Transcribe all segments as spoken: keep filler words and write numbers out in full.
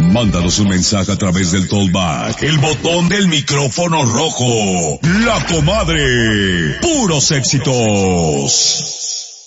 Mándanos un mensaje a través del Tollback, el botón del micrófono rojo. La Comadre. Puros éxitos.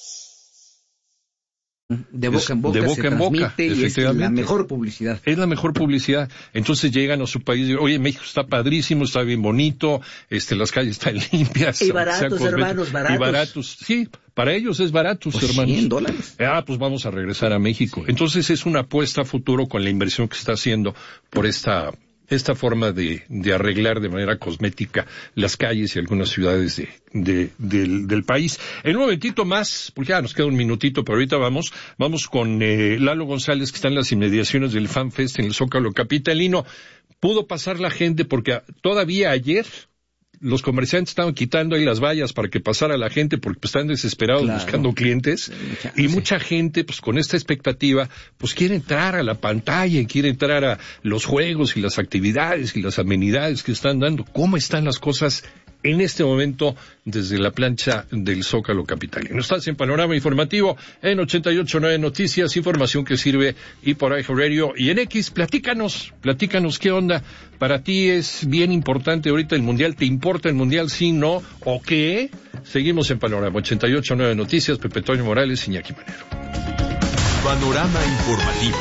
De boca en boca, de boca se en boca, y es la mejor publicidad. Es la mejor publicidad. Entonces llegan a su país y dicen, oye, México está padrísimo, está bien bonito, este, las calles están limpias. Y baratos, hermanos, baratos. Y baratos, sí, para ellos es baratos, pues hermanos. cien dólares. Ah, pues vamos a regresar a México. Entonces es una apuesta a futuro con la inversión que se está haciendo por esta esta forma de, de arreglar de manera cosmética las calles y algunas ciudades de, de, del, del país. En un momentito más, porque ya nos queda un minutito, pero ahorita vamos, vamos con eh, Lalo González, que está en las inmediaciones del Fan Fest en el Zócalo capitalino. Pudo pasar la gente porque todavía ayer los comerciantes estaban quitando ahí las vallas para que pasara la gente porque pues, están desesperados claro. buscando clientes mucha, y sí. mucha gente pues con esta expectativa pues quiere entrar a la pantalla y quiere entrar a los juegos y las actividades y las amenidades que están dando. ¿Cómo están las cosas en este momento desde la plancha del Zócalo capitalino? Estás en Panorama Informativo en ochenta y ocho punto nueve Noticias, información que sirve y por iHeartRadio y en X. Platícanos, platícanos qué onda. Para ti es bien importante ahorita el Mundial, ¿te importa el Mundial sí, no o qué? Seguimos en Panorama ochenta y ocho punto nueve Noticias, Pepe Toño Morales y Iñaki Manero. Panorama Informativo.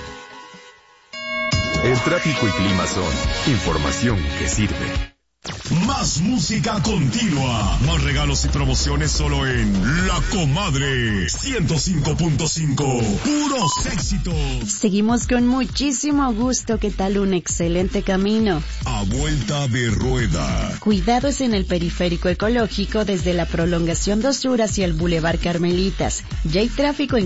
El tráfico y clima son información que sirve. Más música continua, más regalos y promociones solo en La Comadre ciento cinco punto cinco, puros éxitos. Seguimos con muchísimo gusto. ¿Qué tal? Un excelente camino. A vuelta de rueda. Cuidados en el periférico ecológico desde la prolongación Dos Sur hacia el Boulevard Carmelitas. Ya hay tráfico en